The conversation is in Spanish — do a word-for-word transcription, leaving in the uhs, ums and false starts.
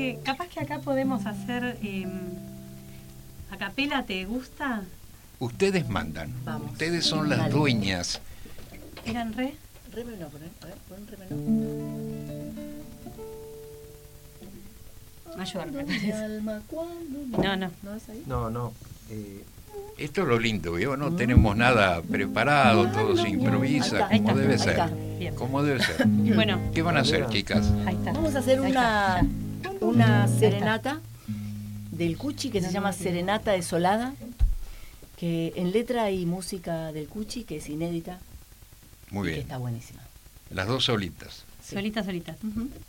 que capaz que acá podemos hacer eh, a capela, ¿te gusta? Ustedes mandan. Vamos. Ustedes son las Dale. dueñas. ¿Eran re? Re menor, poner, a ver, pon re menor. Mayor, me Mi parece. alma cuando me- No, no. ¿No es ahí? No, no. Eh, Esto es lo lindo, ¿vio? No tenemos nada preparado, todo se improvisa, Ahí como está, ahí debe está, ser. ahí está. Bien. Como debe ser. Bueno, ¿Qué van a hacer, chicas? ahí está. Vamos a hacer Ahí una, está. una serenata del Cuchi que se llama Serenata Desolada, que en letra y música del Cuchi, que es inédita Muy y que bien. está buenísima. Las dos solitas. Solita, solita. Ujú.